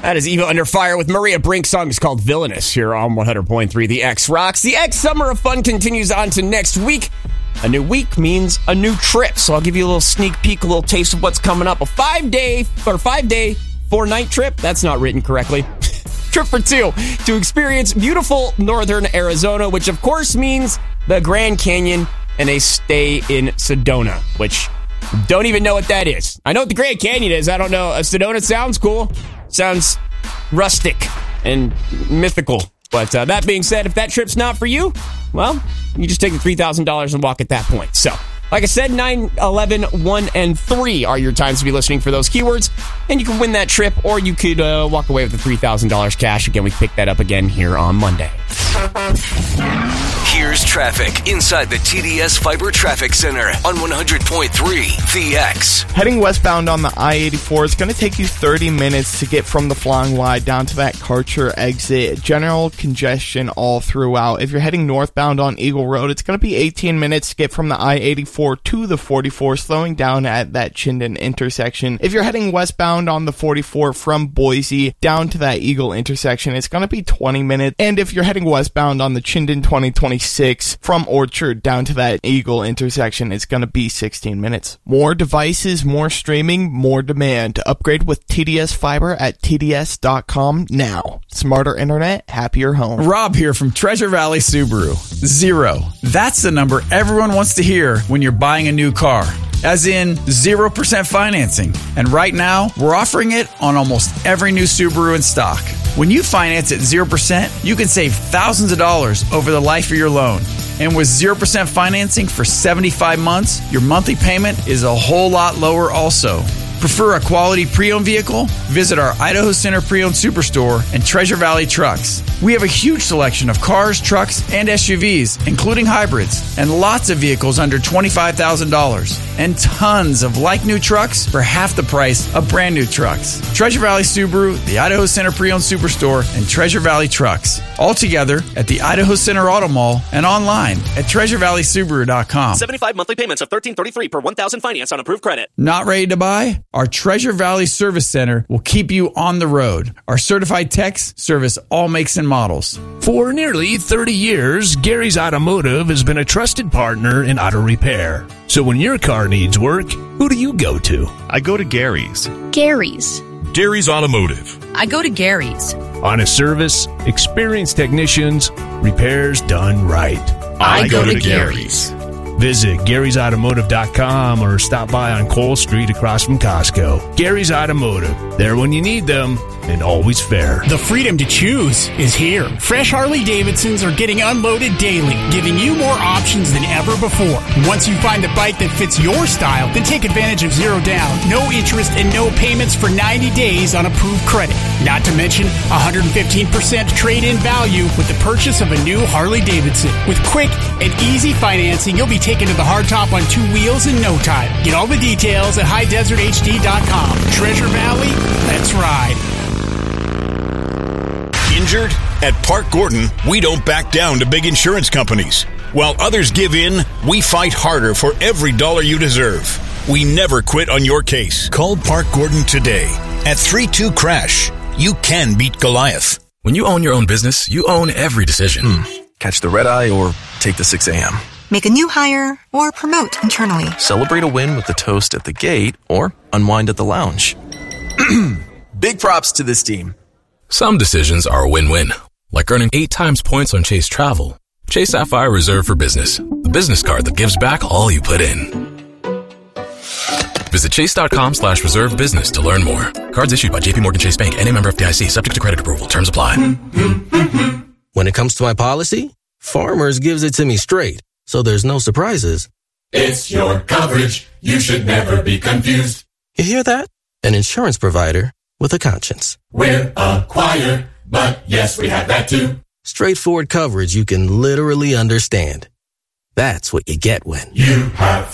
That is Eva Under Fire with Maria Brink. Song is called Villainous here on 100.3 The X Rocks. The X Summer of Fun continues on to next week. A new week means a new trip. So I'll give you a little sneak peek, a little taste of what's coming up. A 5-day, 4-night trip. That's not written correctly. Trip for two to experience beautiful northern Arizona, which of course means the Grand Canyon and a stay in Sedona, which don't even know what that is. I know what the Grand Canyon is. I don't know. Sedona sounds cool. Sounds rustic and mythical. But that being said, if that trip's not for you, well, you just take the $3,000 and walk at that point. So, like I said, 9, 11, 1, and 3 are your times to be listening for those keywords. And you can win that trip, or you could walk away with the $3,000 cash. Again, we pick that up again here on Monday. Here's traffic inside the TDS Fiber Traffic Center on 100.3 The X. Heading westbound on the I-84, it's going to take you 30 minutes to get from the Flying Y down to that Karcher exit. General congestion all throughout. If you're heading northbound on Eagle Road, it's going to be 18 minutes to get from the I-84 to the 44, slowing down at that Chinden intersection. If you're heading westbound on the 44 from Boise down to that Eagle intersection, it's going to be 20 minutes. And if you're heading westbound on the Chinden 2026 from Orchard down to that Eagle intersection, it's going to be 16 minutes. More devices, more streaming, more demand. Upgrade with TDS Fiber at TDS.com now. Smarter internet, happier home. Rob here from Treasure Valley Subaru. 0. That's the number everyone wants to hear when you're buying a new car. As in 0% financing. And right now, we're offering it on almost every new Subaru in stock. When you finance at 0%, you can save thousands of dollars over the life of your loan. And with 0% financing for 75 months, your monthly payment is a whole lot lower also. Prefer a quality pre-owned vehicle? Visit our Idaho Center Pre-Owned Superstore and Treasure Valley Trucks. We have a huge selection of cars, trucks, and SUVs, including hybrids, and lots of vehicles under $25,000, and tons of like-new trucks for half the price of brand-new trucks. Treasure Valley Subaru, the Idaho Center Pre-Owned Superstore, and Treasure Valley Trucks. All together at the Idaho Center Auto Mall and online at TreasureValleySubaru.com. 75 monthly payments of $1,333 per $1,000 finance on approved credit. Not ready to buy? Our Treasure Valley Service Center will keep you on the road. Our certified techs service all makes and models. For nearly 30 years, Gary's Automotive has been a trusted partner in auto repair. So when your car needs work, who do you go to? I go to Gary's. Gary's. Gary's Automotive. I go to Gary's. Honest service, experienced technicians, repairs done right. I go to Gary's. Visit Gary'sAutomotive.com or stop by on Cole Street across from Costco. Gary's Automotive. There when you need them and always fair. The freedom to choose is here. Fresh Harley-Davidsons are getting unloaded daily, giving you more options than ever before. Once you find the bike that fits your style, then take advantage of 0 down, no interest, and no payments for 90 days on approved credit. Not to mention 115% trade-in value with the purchase of a new Harley-Davidson. With quick and easy financing, you'll be taken to the hardtop on 2 wheels in no time. Get all the details at highdeserthd.com. Treasure Valley, let's ride. Injured? At Park Gordon, we don't back down to big insurance companies. While others give in, we fight harder for every dollar you deserve. We never quit on your case. Call Park Gordon today at 32-CRASH. You can beat Goliath. When you own your own business, you own every decision. Catch the red eye or take the 6 a.m. Make a new hire or promote internally. Celebrate a win with the toast at the gate or unwind at the lounge. Big props to this team. Some decisions are a win-win, like earning 8 times points on Chase Travel. Chase Sapphire Reserve for Business, the business card that gives back all you put in. Visit chase.com/reserve business to learn more. Cards issued by JPMorgan Chase Bank and a member of FDIC, subject to credit approval. Terms apply. When it comes to my policy, Farmers gives it to me straight, so there's no surprises. It's your coverage. You should never be confused. You hear that? An insurance provider with a conscience. We're Acquire, but yes, we have that too. Straightforward coverage you can literally understand. That's what you get when you have